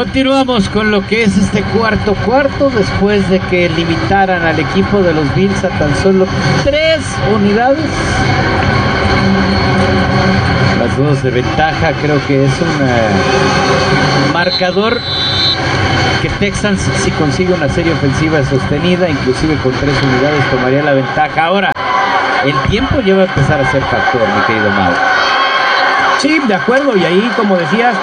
Continuamos con lo que es este cuarto después de que limitaran al equipo de los Bills a tan solo 3 unidades. Las 2 de ventaja, creo que es un marcador que Texans, si consigue una serie ofensiva sostenida, inclusive con 3 unidades, tomaría la ventaja. Ahora, el tiempo ya va a empezar a ser factor, mi querido Mau. Sí, de acuerdo, y ahí, como decías,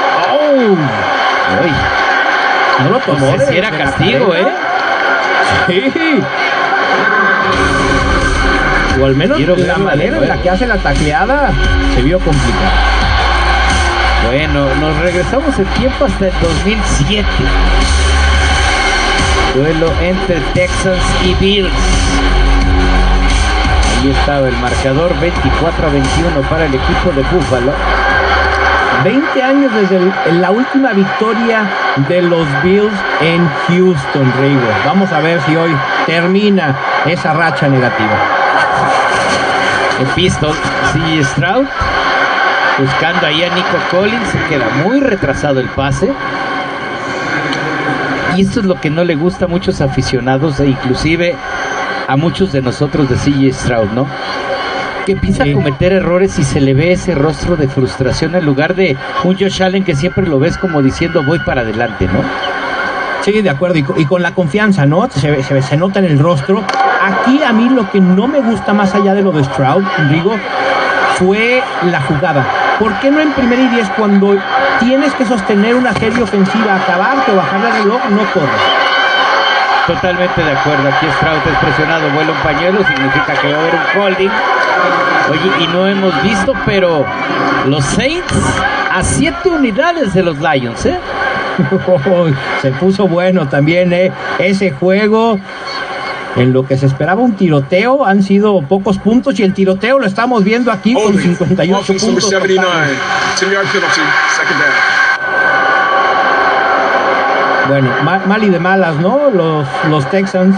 Uy, no lo tomó. Pues si era castigo, Sí. O al menos la manera en la que hace la tacleada se vio complicada. Bueno, nos regresamos el tiempo hasta el 2007. Duelo entre Texans y Bills. Ahí estaba el marcador, 24-21 para el equipo de Buffalo. 20 años desde la última victoria de los Bills en Houston, Rigo. Vamos a ver si hoy termina esa racha negativa. El pistol, C.J. Stroud, buscando ahí a Nico Collins, se queda muy retrasado el pase. Y esto es lo que no le gusta a muchos aficionados, e inclusive a muchos de nosotros de C.J. Stroud, ¿no? Que empieza a cometer errores y se le ve ese rostro de frustración en lugar de un Josh Allen que siempre lo ves como diciendo voy para adelante, ¿no? Sí, de acuerdo, y con la confianza, ¿no? Se nota en el rostro. Aquí a mí lo que no me gusta, más allá de lo de Stroud, digo, fue la jugada. ¿Por qué no en 1st y 10 cuando tienes que sostener una serie ofensiva, acabarte o bajar el reloj, no corres? Totalmente de acuerdo. Aquí Stroud es presionado, vuela un pañuelo, significa que va a haber un holding. Oye, y no hemos visto, pero los Saints a 7 unidades de los Lions, ¿eh? Se puso bueno también, ese juego. En lo que se esperaba un tiroteo, han sido pocos puntos, y el tiroteo lo estamos viendo aquí con 58 puntos. Bueno, mal y de malas, ¿no? Los Texans.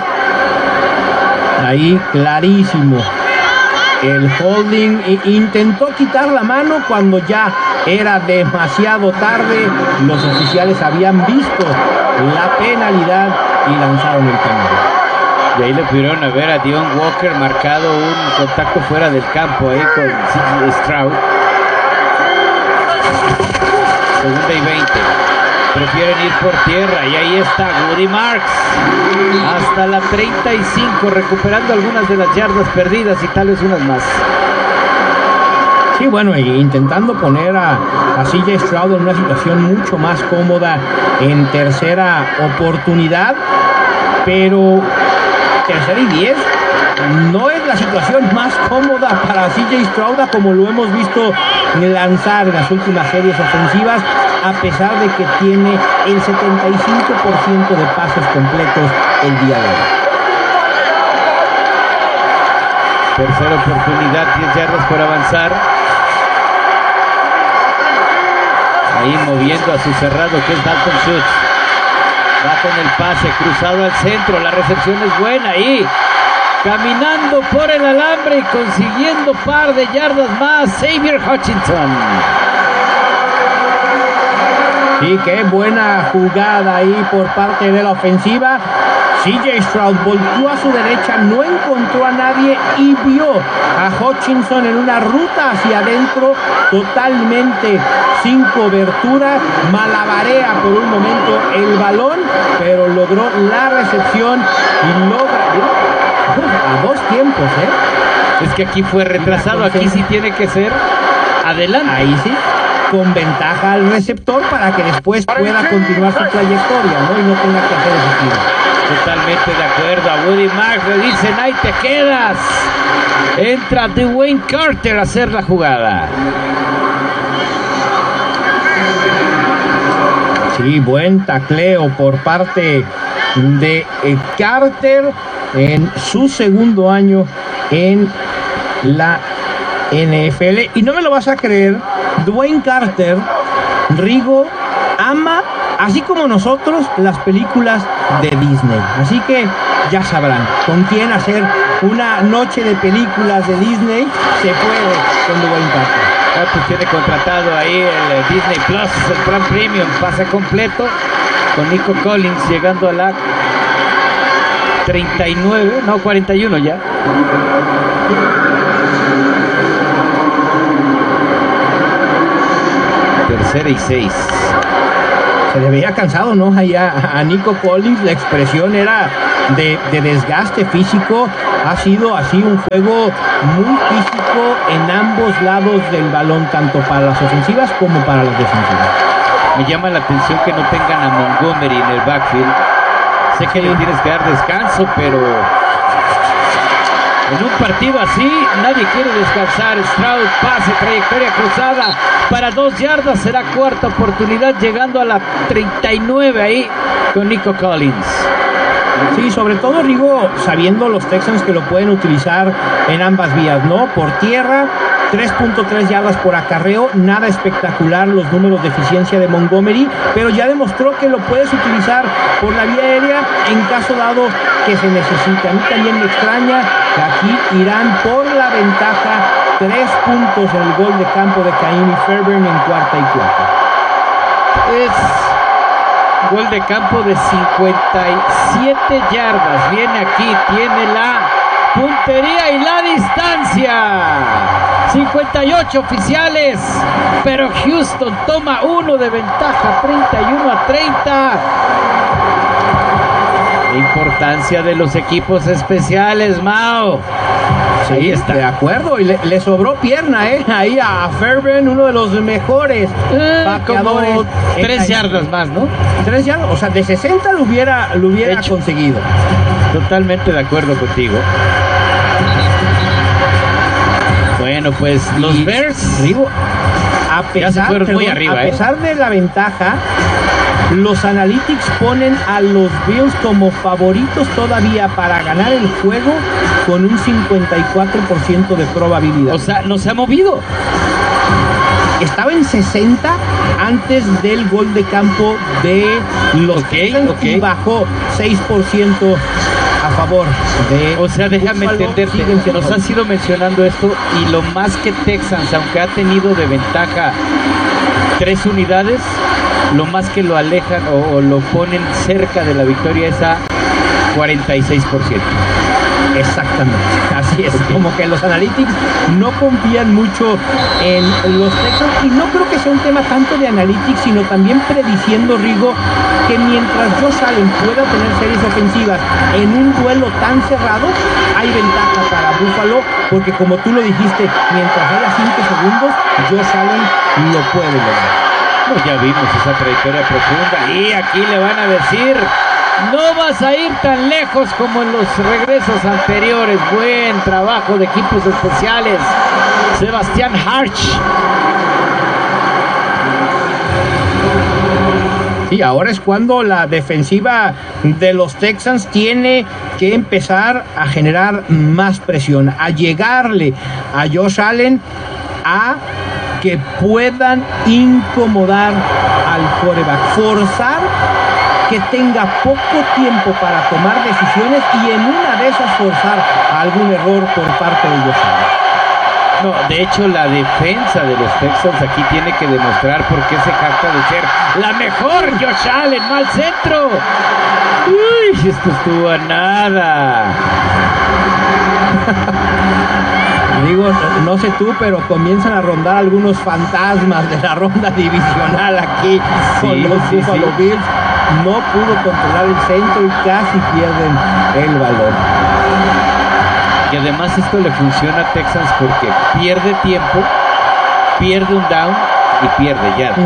Ahí clarísimo. El holding intentó quitar la mano cuando ya era demasiado tarde. Los oficiales habían visto la penalidad y lanzaron el cambio. Y ahí le pudieron a ver a Dion Walker marcado un contacto fuera del campo ahí con C.J. Stroud. 2nd y 20. Prefieren ir por tierra y ahí está Woody Marks hasta la 35, recuperando algunas de las yardas perdidas y tal vez unas más. Sí, bueno, intentando poner a C.J. Stroud en una situación mucho más cómoda en tercera oportunidad, pero 3rd y 10 no es la situación más cómoda para C.J. Stroud, como lo hemos visto lanzar en las últimas series ofensivas, a pesar de que tiene el 75% de pases completos el día de hoy. Tercera oportunidad, 10 yardas por avanzar. Ahí moviendo a su cerrado, que es Dalton Schultz. Va con el pase cruzado al centro, la recepción es buena ahí. Caminando por el alambre y consiguiendo par de yardas más, Xavier Hutchinson. Sí, qué buena jugada ahí por parte de la ofensiva. C.J. Stroud volvió a su derecha, no encontró a nadie y vio a Hutchinson en una ruta hacia adentro, totalmente sin cobertura. Malabarea por un momento el balón, pero logró la recepción y logra a 2 tiempos, Es que aquí fue retrasado, aquí sí tiene que ser adelante. Ahí sí, con ventaja al receptor para que después pueda continuar su trayectoria, ¿no? Y no tenga que hacer ese tiro. Totalmente de acuerdo. A Woody Marks le dicen ahí te quedas. Entra Dwayne Carter a hacer la jugada. Sí, buen tacleo por parte de Carter en su 2º año en la NFL. Y no me lo vas a creer, Dwayne Carter, Rigo, ama, así como nosotros, las películas de Disney. Así que ya sabrán con quién hacer una noche de películas de Disney. Se puede con Dwayne Carter. Pues tiene contratado ahí el Disney Plus, el plan premium, pase completo con Nico Collins llegando a la 39, no 41 ya. Tercera y 6. Se le veía cansado, ¿no? Ahí a Nico Collins, la expresión era de desgaste físico. Ha sido así un juego muy físico en ambos lados del balón, tanto para las ofensivas como para las defensivas. Me llama la atención que no tengan a Montgomery en el backfield. Sé que le tienes que dar descanso, pero en un partido así nadie quiere descansar. Stroud, pase, trayectoria cruzada para 2 yardas, será cuarta oportunidad, llegando a la 39 ahí con Nico Collins. Sí, sobre todo, Rigo, sabiendo los Texans que lo pueden utilizar en ambas vías, ¿no? Por tierra, 3.3 yardas por acarreo, nada espectacular los números de eficiencia de Montgomery, pero ya demostró que lo puedes utilizar por la vía aérea en caso dado que se necesite. A mí también me extraña que aquí irán por la ventaja, 3 puntos en el gol de campo de Kaimi Fairbairn en cuarta y 4. Es gol de campo de 57 yardas. Viene aquí, tiene la puntería y la distancia. 58 oficiales, pero Houston toma 1 de ventaja, 31-30. La importancia de los equipos especiales, Mao. Sí, ahí está. De acuerdo, y le sobró pierna, ahí a Fairbairn, uno de los mejores pateadores. Como 3 yardas más, ¿no? 3 yardas, o sea, de 60 lo hubiera conseguido. Totalmente de acuerdo contigo. Bueno, pues los Bears, digo, a pesar de la ventaja, los analytics ponen a los Bills como favoritos todavía para ganar el juego con un 54% de probabilidad. O sea, no se ha movido. Estaba en 60 antes del gol de campo de los Texans y bajó 6% a favor de... O sea, déjame entenderte, nos has ido mencionando esto y lo más que Texans, aunque ha tenido de ventaja 3 unidades, lo más que lo alejan o lo ponen cerca de la victoria es a 46%. Exactamente, así es. Como que los analytics no confían mucho en los Texans, y no creo que sea un tema tanto de analytics, sino también prediciendo, Rigo, que mientras Josh Allen pueda tener series ofensivas en un duelo tan cerrado, hay ventaja para Buffalo, porque como tú lo dijiste, mientras haya 5 segundos, Josh Allen lo puede lograr. No, ya vimos esa trayectoria profunda y aquí le van a decir: no vas a ir tan lejos como en los regresos anteriores. Buen trabajo de equipos especiales. Sebastián Harch. Y ahora es cuando la defensiva de los Texans tiene que empezar a generar más presión, a llegarle a Josh Allen, a que puedan incomodar al quarterback, forzar que tenga poco tiempo para tomar decisiones y en una de esas forzar algún error por parte de Josh Allen. No, de hecho la defensa de los Texans aquí tiene que demostrar por qué se jacta de ser la mejor. Josh Allen, mal centro. Uy, esto estuvo a nada. Digo, no sé tú, pero comienzan a rondar algunos fantasmas de la ronda divisional aquí con los Buffalo Bills. No pudo controlar el centro y casi pierden el balón. Y además esto le funciona a Texans porque pierde tiempo, pierde un down y pierde yardas.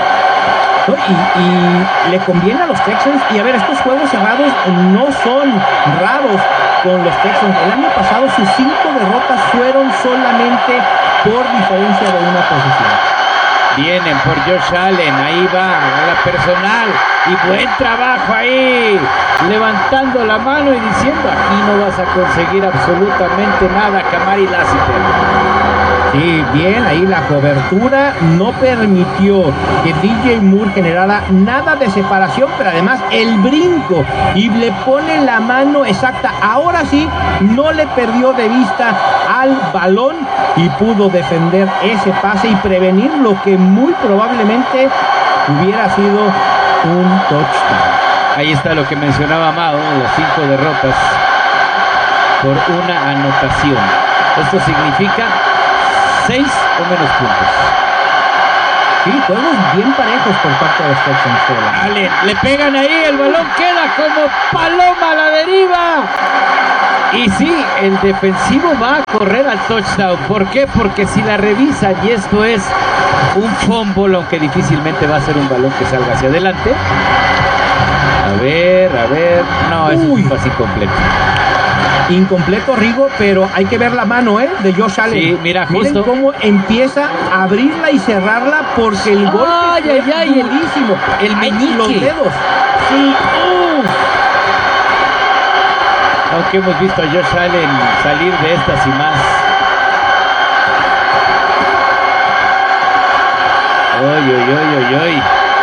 Y le conviene a los Texans. Y a ver, estos juegos cerrados no son raros con los Texans. El año pasado sus 5 derrotas fueron solamente por diferencia de una posición. Vienen por Josh Allen, ahí va a la personal y buen trabajo ahí, levantando la mano y diciendo: aquí no vas a conseguir absolutamente nada, Kamari Lassiter. Sí, bien, ahí la cobertura no permitió que DJ Moore generara nada de separación, pero además el brinco y le pone la mano exacta. Ahora sí, no le perdió de vista al balón y pudo defender ese pase y prevenir lo que muy probablemente hubiera sido un touchdown. Ahí está lo que mencionaba Mao, las 5 derrotas por una anotación. Esto significa 6 o menos puntos. Sí, juegos bien parejos por parte de los Texans. Dale, le pegan ahí, el balón queda como paloma a la deriva. Y sí, el defensivo va a correr al touchdown. ¿Por qué? Porque si la revisan y esto es un fumble, aunque difícilmente va a ser un balón que salga hacia adelante. A ver, no, eso es un pase incompleto. Incompleto, Rigo, pero hay que ver la mano, de Josh Allen. Sí, mira, justo. Miren cómo empieza a abrirla y cerrarla porque el golpe es durísimo. El meñique. Los dedos. Sí. Aunque hemos visto a Josh Allen salir de estas y más. Uy.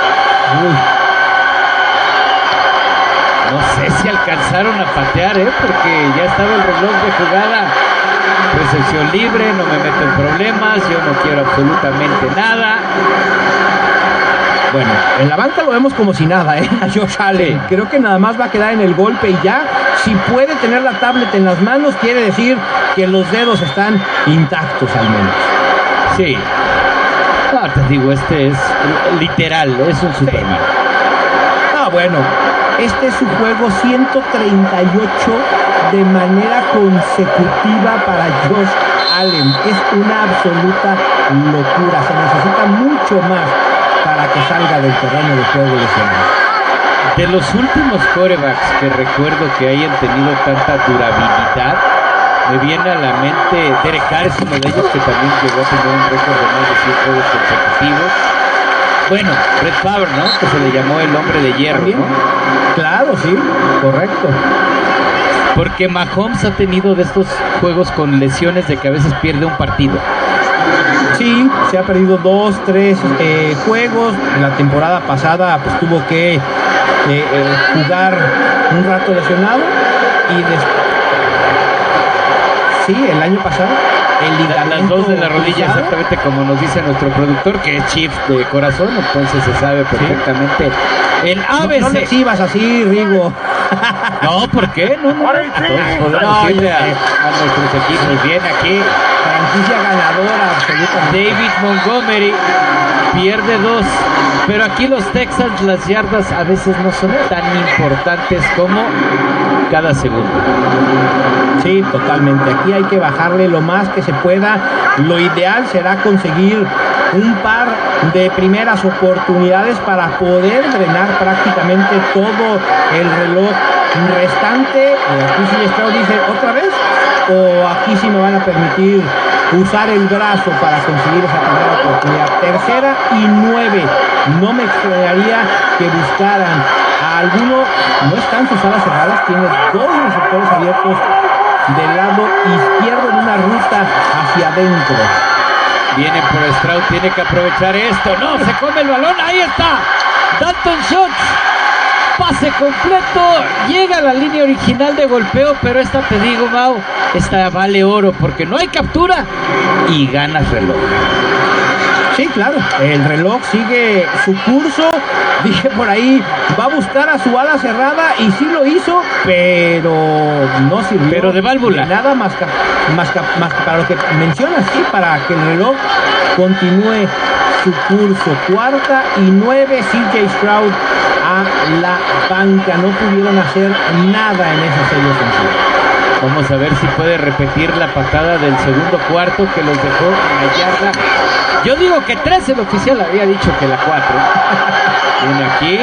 No sé si alcanzaron a patear, porque ya estaba el reloj de jugada. Recepción libre, no me meto en problemas, yo no quiero absolutamente nada. Bueno, en la banca lo vemos como si nada, a Josh Allen. Sí. Creo que nada más va a quedar en el golpe y ya. Si puede tener la tablet en las manos, quiere decir que los dedos están intactos al menos. Sí. No, te digo, este es literal, es un Superman. Ah, bueno. Este es su juego 138 de manera consecutiva para Josh Allen. Es una absoluta locura. Se necesita mucho más para que salga del terreno de juego lesionado. De los últimos quarterbacks que recuerdo que hayan tenido tanta durabilidad, me viene a la mente Derek Carr, es uno de ellos que también llegó a tener un récord de más de 100 juegos consecutivos. Bueno, Brett Favre, ¿no? Que se le llamó el hombre de hierro, ¿no? Claro, sí, correcto. Porque Mahomes ha tenido de estos juegos con lesiones de que a veces pierde un partido. Sí, se ha perdido 2, 3 juegos. La temporada pasada pues tuvo que jugar un rato lesionado y sí, el año pasado las dos de la rodilla, exactamente como nos dice nuestro productor, que es Chief de corazón, entonces se sabe perfectamente. ¿Sí? El ABC. No le exhibas así, Rigo. No, ¿por qué? No. Todos podemos irle a nuestros equipos. Bien aquí. Franquicia ganadora, absolutamente. David Montgomery pierde 2. Pero aquí los Texans, las yardas a veces no son tan importantes como cada segundo. Sí, totalmente. Aquí hay que bajarle lo más que se pueda. Lo ideal será conseguir un par de primeras oportunidades para poder drenar prácticamente todo el reloj restante. Aquí sí Stroud dice, ¿otra vez? ¿O aquí sí me van a permitir usar el brazo para conseguir esa primera oportunidad? 3ª y 9. No me extrañaría que buscaran a alguno. No están sus alas cerradas, tiene 2 receptores abiertos del lado izquierdo en una ruta hacia adentro. Viene por Stroud, tiene que aprovechar esto. No, se come el balón, ahí está. Dalton Schultz, pase completo, llega a la línea original de golpeo, pero esta, te digo, Mau, esta vale oro porque no hay captura y ganas reloj. Sí, claro, el reloj sigue su curso. Dije por ahí, va a buscar a su ala cerrada y sí lo hizo, pero no sirvió. Pero de válvula. Nada más que para lo que mencionas, sí, para que el reloj continúe su curso. 4ª y 9, CJ Stroud a la banca. No pudieron hacer nada en esa serie ofensiva. Vamos a ver si puede repetir la patada del segundo cuarto que los dejó en la yarda. Yo digo que 3, el oficial había dicho que la 4. Viene aquí,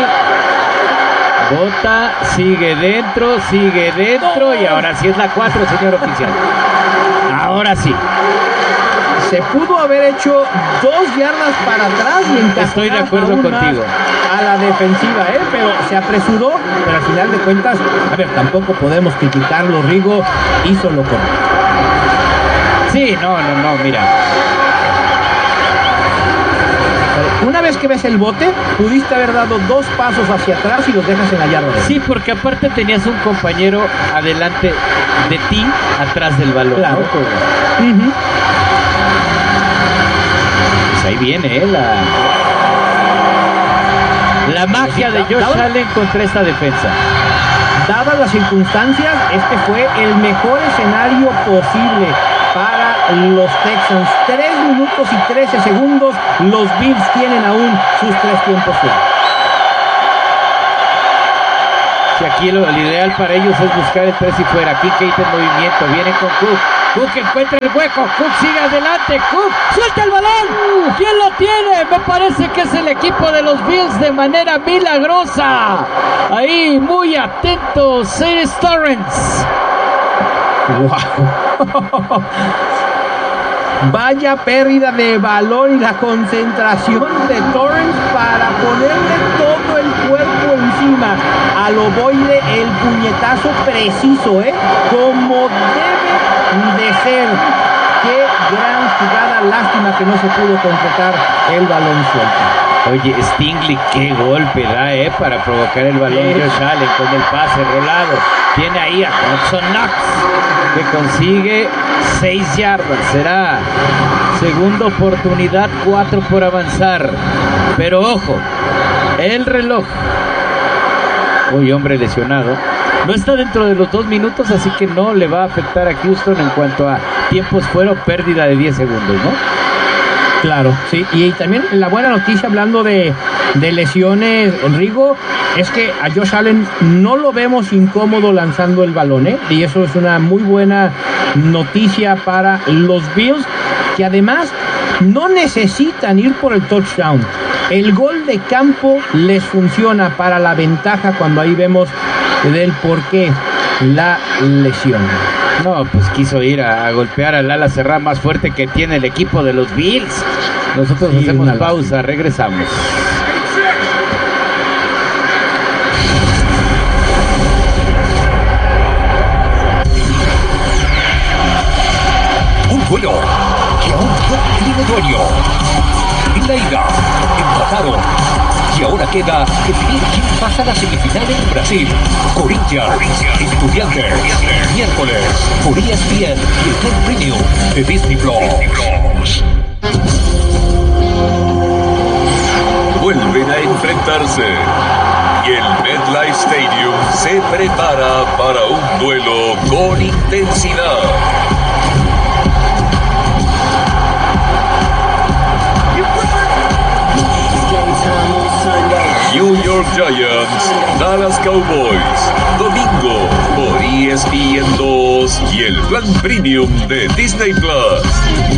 bota, sigue dentro y ahora sí es la 4, señor oficial. Ahora sí. Se pudo haber hecho 2 yardas para atrás y encajar. Estoy de acuerdo contigo. A la defensiva, pero se apresuró, pero al final de cuentas, a ver, tampoco podemos criticarlo. Rigo hizo lo correcto. Sí, Sí, no, mira. Una vez que ves el bote, pudiste haber dado 2 pasos hacia atrás y los dejas en la yarda. Sí, porque aparte tenías un compañero adelante de ti, atrás del balón. Claro. ¿No? Pues ahí viene, la magia de Josh Allen contra esta defensa. Dadas las circunstancias, este fue el mejor escenario posible para los Texans. 3 minutos y 13 segundos. Los Bills tienen aún sus 3 tiempos fuera. Si aquí lo ideal para ellos es buscar el 3 y fuera. Aquí Kate en movimiento. Viene con Cook. Cook encuentra el hueco. Cook sigue adelante. Cook suelta el balón. ¿Quién lo tiene? Me parece que es el equipo de los Bills de manera milagrosa. Ahí muy atento Cyrus Torrence. Wow. Vaya pérdida de balón y la concentración de Torrence para ponerle todo el cuerpo encima al ovoide, el puñetazo preciso, como debe de ser. Qué gran jugada, lástima que no se pudo concretar el balón suelto. Oye, Stingley, qué golpe da, para provocar el balón. Josh Allen con el pase rolado. Tiene ahí a Hudson Knox, que consigue 6 yardas. Será segunda oportunidad, 4 por avanzar. Pero ojo, el reloj. Uy, hombre lesionado. No está dentro de los 2 minutos, así que no le va a afectar a Houston en cuanto a tiempos fuera, pérdida de 10 segundos, ¿no? Claro, sí, y también la buena noticia hablando de lesiones, Rigo, es que a Josh Allen no lo vemos incómodo lanzando el balón, y eso es una muy buena noticia para los Bills, que además no necesitan ir por el touchdown. El gol de campo les funciona para la ventaja cuando ahí vemos del por qué la lesión. No, pues quiso ir a golpear al ala cerrada más fuerte que tiene el equipo de los Bills. Nosotros hacemos pausa, regresamos. Un duelo que aún no tiene dueño. En la ida, empataron. Y ahora queda definir quién pasa a la semifinal en Brasil. Corinthians, Estudiantes, miércoles, por ESPN y el Club Premium de Disney Plus. Vuelven a enfrentarse y el MetLife Stadium se prepara para un duelo con intensidad. New York Giants, Dallas Cowboys, domingo por ESPN 2 y el plan premium de Disney Plus.